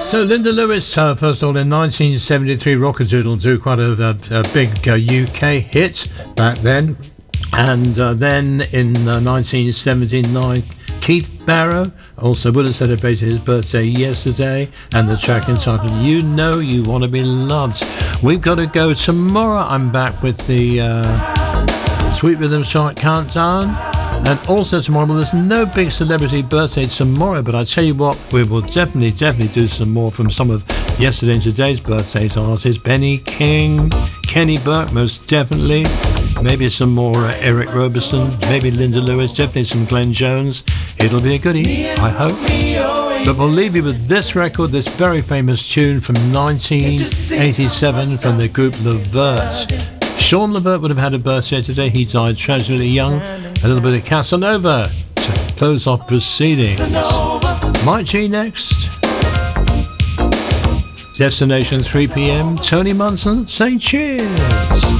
So Linda Lewis, first of all, in 1973, Rockadoodle do quite a big UK hit back then. And then in 1979, Keith Barrow also would have celebrated his birthday yesterday, and the track entitled You Know You Want to Be Loved. We've got to go tomorrow. I'm back with the Sweet Rhythm Chart Countdown. And also tomorrow, well, there's no big celebrity birthday tomorrow, but I tell you what, we will definitely do some more from some of yesterday and today's birthdays artists. Benny King, Kenny Burke, most definitely. Maybe some more Eric Roberson, maybe Linda Lewis, definitely some Glenn Jones. It'll be a goodie, I hope. But we'll leave you with this record, this very famous tune from 1987 from the group Levert. Sean Levert would have had a birthday today. He died tragically young. A little bit of Casanova to close off proceedings. Mike G next. Destination 3 p.m. Tony Munson, say cheers.